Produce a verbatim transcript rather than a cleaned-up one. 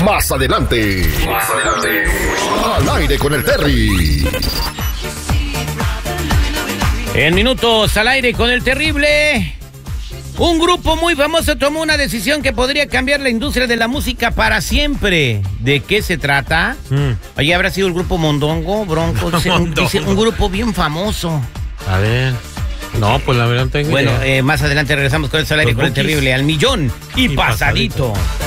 Más adelante. Más adelante. Al aire con el Terry. En minutos al aire con el terrible. Un grupo muy famoso tomó una decisión que podría cambiar la industria de la música para siempre. ¿De qué se trata? Mm. Oye, ¿habrá sido el grupo Mondongo, Bronco? Dice, un, dice un grupo bien famoso. A ver. No, pues la verdad no tengo Bueno, idea. Eh, más adelante regresamos con el al aire con el terrible. Al millón y, y pasadito. pasadito.